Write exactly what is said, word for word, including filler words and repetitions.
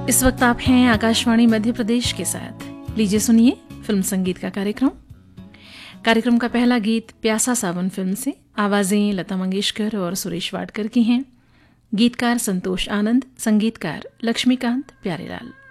इस वक्त आप हैं आकाशवाणी मध्य प्रदेश के साथ। लीजिए सुनिए फिल्म संगीत का कार्यक्रम। कार्यक्रम का पहला गीत प्यासा सावन फिल्म से। आवाजें लता मंगेशकर और सुरेश वाडकर की हैं। गीतकार संतोष आनंद, संगीतकार लक्ष्मीकांत प्यारेलाल।